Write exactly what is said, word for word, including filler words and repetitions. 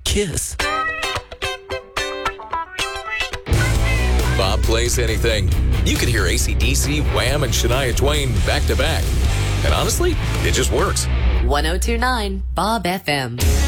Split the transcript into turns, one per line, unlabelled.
kiss.
Bob Plays Anything. You could hear A C D C, Wham, and Shania Twain back to back. And honestly, it just works.
ten twenty-nine Bob F M.